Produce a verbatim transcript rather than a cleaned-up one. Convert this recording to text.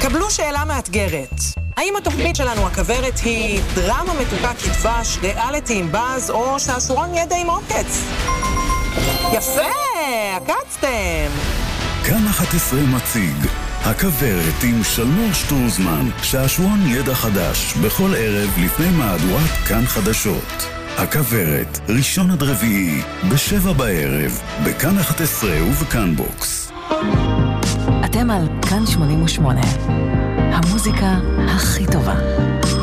קבלו שאלה מאתגרת. האם התוכנית שלנו הכברת היא דרמה מתוקה כדבש, ריאליטי עם באז, או שעשורון ידע עם עוקץ? יפה, עקצתם. כאן אחת עשרה מציג הכברת עם שלמור שטרוזמן, שעשורון ידע חדש בכל ערב לפני מהדורת כאן חדשות. הכברת, ראשון עד רביעי, בשבע בערב, בכאן אחת עשרה ובכאן בוקס. אתם על כאן שמונים ושמונה, המוזיקה הכי טובה.